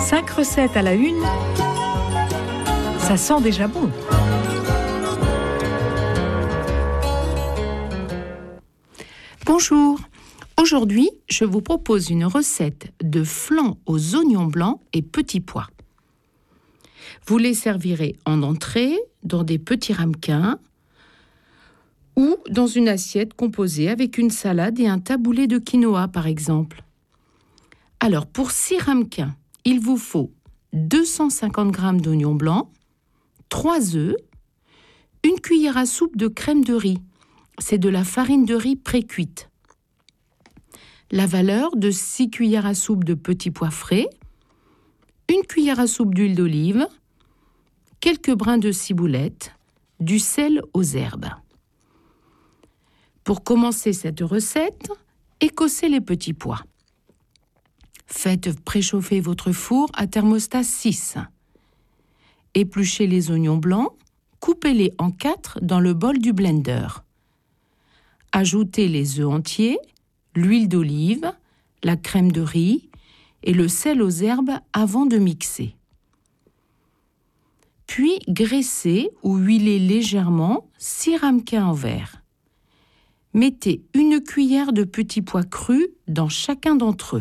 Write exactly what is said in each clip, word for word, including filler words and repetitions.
Cinq recettes à la une, ça sent déjà bon. Bonjour, aujourd'hui je vous propose une recette de flan aux oignons blancs et petits pois. Vous les servirez en entrée, dans des petits ramequins ou dans une assiette composée avec une salade et un taboulé de quinoa par exemple. Alors pour six ramequins, il vous faut deux cent cinquante grammes d'oignons blancs, trois œufs, une cuillère à soupe de crème de riz. C'est de la farine de riz pré-cuite. La valeur de six cuillères à soupe de petits pois frais, une cuillère à soupe d'huile d'olive, quelques brins de ciboulette, du sel aux herbes. Pour commencer cette recette, écossez les petits pois. Faites préchauffer votre four à thermostat six. Épluchez les oignons blancs, coupez-les en quatre dans le bol du blender. Ajoutez les œufs entiers, l'huile d'olive, la crème de riz et le sel aux herbes avant de mixer. Puis graissez ou huilez légèrement six ramequins en verre. Mettez une cuillère de petits pois crus dans chacun d'entre eux.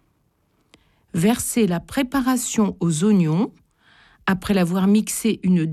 Versez la préparation aux oignons après l'avoir mixé une